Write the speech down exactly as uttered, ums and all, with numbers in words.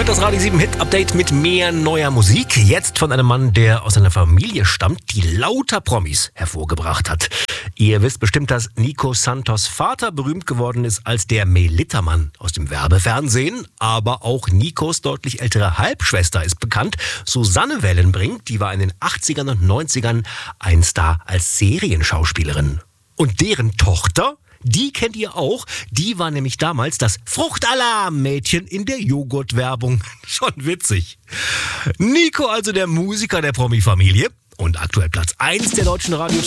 hört das Radio sieben Hit Update mit mehr neuer Musik. Jetzt von einem Mann, der aus einer Familie stammt, die lauter Promis hervorgebracht hat. Ihr wisst bestimmt, dass Nico Santos Vater berühmt geworden ist als der Melittermann aus dem Werbefernsehen. Aber auch Nikos deutlich ältere Halbschwester ist bekannt. Susanne Wellenbrink, die war in den achtzigern und neunzigern ein Star als Serienschauspielerin. Und deren Tochter, die kennt ihr auch. Die war nämlich damals das Fruchtalarm-Mädchen in der Joghurtwerbung. Schon witzig. Nico, also der Musiker der Promi-Familie und aktuell Platz eins der deutschen Radio